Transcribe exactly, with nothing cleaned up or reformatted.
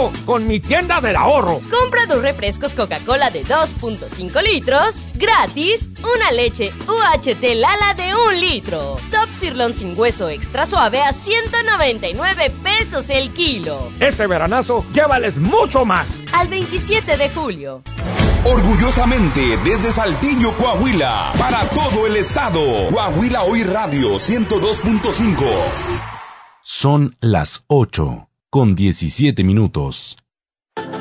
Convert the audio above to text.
verano con mi tienda del ahorro. Compra dos refrescos Coca-Cola de dos punto cinco litros, gratis, una leche U H T Lala de un litro. Top Sirloin sin hueso extra suave a ciento noventa y nueve pesos el kilo. Este veranazo, llévales mucho más. Al veintisiete de julio. Orgullosamente desde Saltillo, Coahuila, para todo el estado. Coahuila Hoy Radio ciento dos punto cinco. Son las ocho con diecisiete minutos.